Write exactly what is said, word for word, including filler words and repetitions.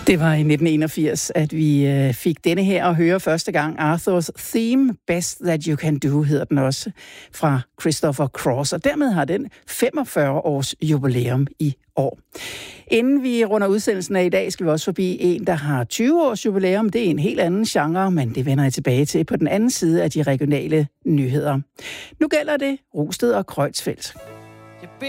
Det var i nitten enogfirs, at vi øh, fik denne her at høre første gang. Arthurs Theme, Best That You Can Do, hedder den også, fra Christopher Cross. Og dermed har den femogfyrre års jubilæum i år. Inden vi runder udsendelsen af i dag, skal vi også forbi en, der har tyve års jubilæum. Det er en helt anden genre, men det vender jeg tilbage til på den anden side af de regionale nyheder. Nu gælder det Rungsted og Creutzfeldt.